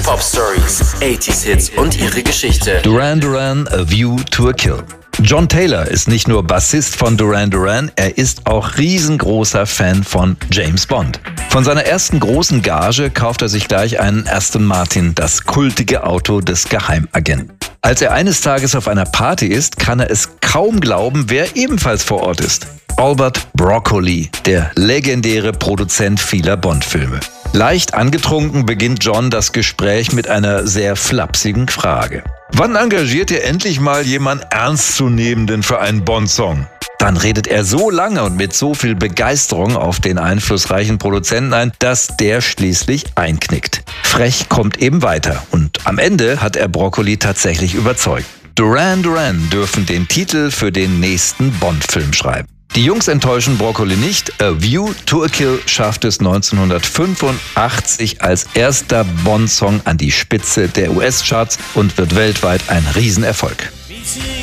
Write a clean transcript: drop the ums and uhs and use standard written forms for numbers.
Hip-Hop-Stories, 80s-Hits und ihre Geschichte. Duran Duran, A View to a Kill. John Taylor ist nicht nur Bassist von Duran Duran, er ist auch riesengroßer Fan von James Bond. Von seiner ersten großen Gage kauft er sich gleich einen Aston Martin, das kultige Auto des Geheimagenten. Als er eines Tages auf einer Party ist, kann er es kaum glauben, wer ebenfalls vor Ort ist. Albert Broccoli, der legendäre Produzent vieler Bond-Filme. Leicht angetrunken beginnt John das Gespräch mit einer sehr flapsigen Frage. Wann engagiert ihr endlich mal jemanden Ernstzunehmenden für einen Bond-Song? Dann redet er so lange und mit so viel Begeisterung auf den einflussreichen Produzenten ein, dass der schließlich einknickt. Frech kommt eben weiter und am Ende hat er Broccoli tatsächlich überzeugt. Duran Duran dürfen den Titel für den nächsten Bond-Film schreiben. Die Jungs enttäuschen Broccoli nicht. A View to a Kill schafft es 1985 als erster Bond-Song an die Spitze der US-Charts und wird weltweit ein Riesenerfolg.